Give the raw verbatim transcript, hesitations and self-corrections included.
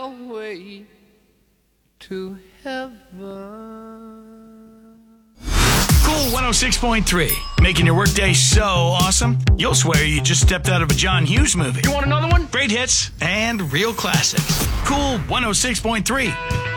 way to heaven. Cool one oh six point three. Making your workday so awesome, you'll swear you just stepped out of a John Hughes movie. You want another one? Great hits and real classics. Cool one oh six point three.